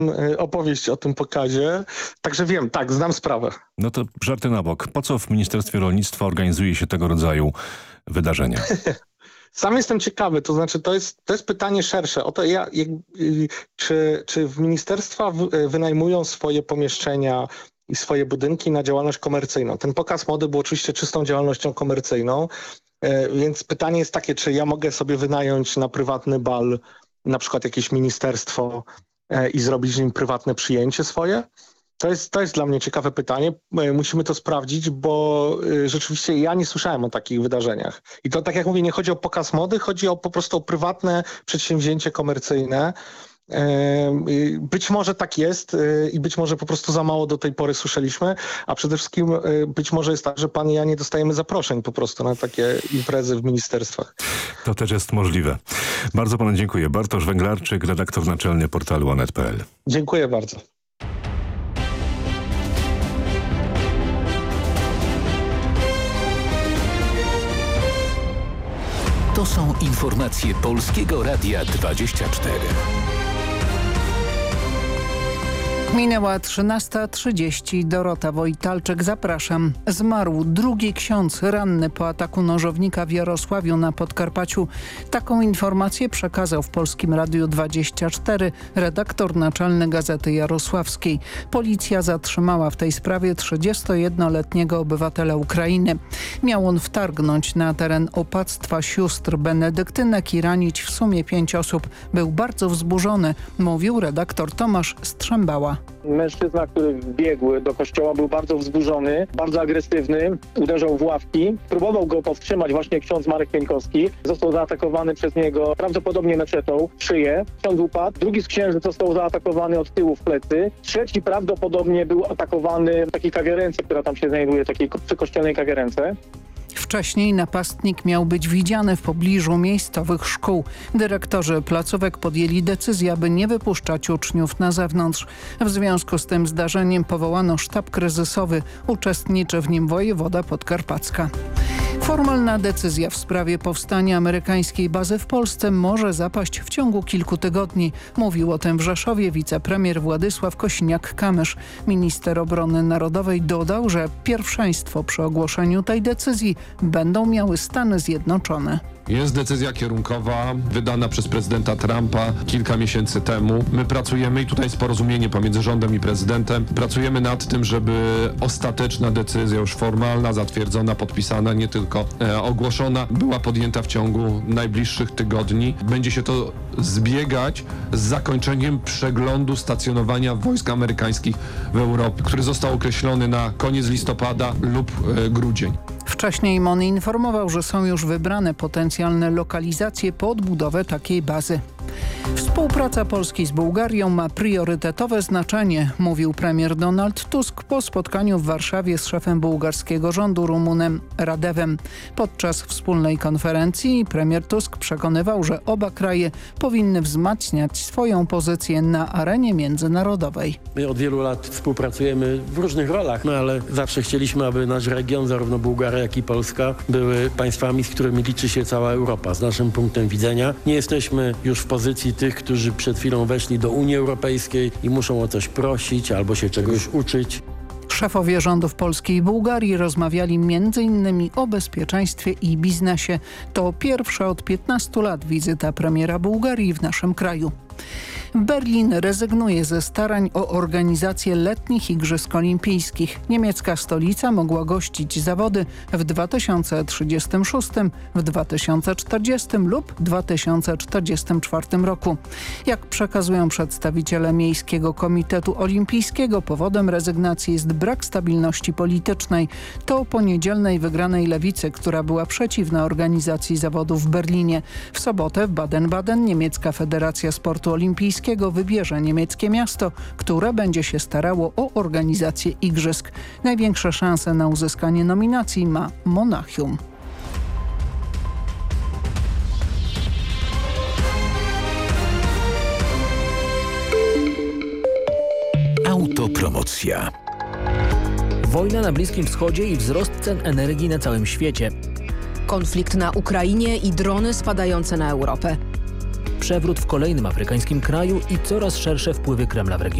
opowieść o tym pokazie, także wiem, tak, znam sprawę. No to żarty na bok. Po co w Ministerstwie Rolnictwa organizuje się tego rodzaju wydarzenia? Sam jestem ciekawy, to znaczy to jest pytanie szersze. O to czy w ministerstwa wynajmują swoje pomieszczenia i swoje budynki na działalność komercyjną? Ten pokaz mody był oczywiście czystą działalnością komercyjną, więc pytanie jest takie, czy ja mogę sobie wynająć na prywatny bal na przykład jakieś ministerstwo i zrobić z nim prywatne przyjęcie swoje? To jest dla mnie ciekawe pytanie. Musimy to sprawdzić, bo rzeczywiście ja nie słyszałem o takich wydarzeniach. I to, tak jak mówię, nie chodzi o pokaz mody, chodzi po prostu o prywatne przedsięwzięcie komercyjne. Być może tak jest i być może po prostu za mało do tej pory słyszeliśmy, a przede wszystkim być może jest tak, że pan i ja nie dostajemy zaproszeń po prostu na takie imprezy w ministerstwach. To też jest możliwe. Bardzo panu dziękuję. Bartosz Węglarczyk, redaktor naczelny portalu onet.pl. Dziękuję bardzo. To są informacje Polskiego Radia 24. Minęła 13:30. Dorota Wojtalczyk, zapraszam. Zmarł drugi ksiądz ranny po ataku nożownika w Jarosławiu na Podkarpaciu. Taką informację przekazał w Polskim Radiu 24 redaktor naczelny Gazety Jarosławskiej. Policja zatrzymała w tej sprawie 31-letniego obywatela Ukrainy. Miał on wtargnąć na teren opactwa sióstr benedyktynek i ranić w sumie 5 osób. Był bardzo wzburzony, mówił redaktor Tomasz Strzembała. Mężczyzna, który wbiegł do kościoła, był bardzo wzburzony, bardzo agresywny, uderzał w ławki. Próbował go powstrzymać właśnie ksiądz Marek Pieńkowski. Został zaatakowany przez niego prawdopodobnie maczetą w szyję. Ksiądz upadł. Drugi z księży został zaatakowany od tyłu w plecy. Trzeci prawdopodobnie był atakowany w takiej kawiarence, która tam się znajduje, takiej przykościelnej kawiarence. Wcześniej napastnik miał być widziany w pobliżu miejscowych szkół. Dyrektorzy placówek podjęli decyzję, aby nie wypuszczać uczniów na zewnątrz. W związku z tym zdarzeniem powołano sztab kryzysowy. Uczestniczy w nim wojewoda podkarpacka. Formalna decyzja w sprawie powstania amerykańskiej bazy w Polsce może zapaść w ciągu kilku tygodni. Mówił o tym w Rzeszowie wicepremier Władysław Kosiniak-Kamysz. Minister Obrony Narodowej dodał, że pierwszeństwo przy ogłoszeniu tej decyzji będą miały Stany Zjednoczone. Jest decyzja kierunkowa wydana przez prezydenta Trumpa kilka miesięcy temu. My pracujemy i tutaj jest porozumienie pomiędzy rządem i prezydentem. Pracujemy nad tym, żeby ostateczna decyzja już formalna, zatwierdzona, podpisana, nie tylko ogłoszona, była podjęta w ciągu najbliższych tygodni. Będzie się to zbiegać z zakończeniem przeglądu stacjonowania wojsk amerykańskich w Europie, który został określony na koniec listopada lub grudzień. Wcześniej MON informował, że są już wybrane potencjalne lokalizacje pod budowę takiej bazy. Współpraca Polski z Bułgarią ma priorytetowe znaczenie, mówił premier Donald Tusk po spotkaniu w Warszawie z szefem bułgarskiego rządu Rumunem Radewem. Podczas wspólnej konferencji premier Tusk przekonywał, że oba kraje powinny wzmacniać swoją pozycję na arenie międzynarodowej. My od wielu lat współpracujemy w różnych rolach, ale zawsze chcieliśmy, aby nasz region, zarówno Bułgaria, jak i Polska, były państwami, z którymi liczy się cała Europa. Z naszym punktem widzenia nie jesteśmy już w pozycji tych, którzy przed chwilą weszli do Unii Europejskiej i muszą o coś prosić albo się czegoś uczyć. Szefowie rządów Polski i Bułgarii rozmawiali m.in. o bezpieczeństwie i biznesie. To pierwsza od 15 lat wizyta premiera Bułgarii w naszym kraju. Berlin rezygnuje ze starań o organizację letnich Igrzysk Olimpijskich. Niemiecka stolica mogła gościć zawody w 2036, w 2040 lub 2044 roku. Jak przekazują przedstawiciele Miejskiego Komitetu Olimpijskiego, powodem rezygnacji jest brak stabilności politycznej. To po niedzielnej wygranej lewicy, która była przeciwna organizacji zawodów w Berlinie. W sobotę w Baden-Baden niemiecka Federacja Sportu Olimpijskiego wybierze niemieckie miasto, które będzie się starało o organizację igrzysk. Największe szanse na uzyskanie nominacji ma Monachium. Autopromocja. Wojna na Bliskim Wschodzie i wzrost cen energii na całym świecie. Konflikt na Ukrainie i drony spadające na Europę. przewrót w kolejnym afrykańskim kraju i coraz szersze wpływy Kremla w regionie.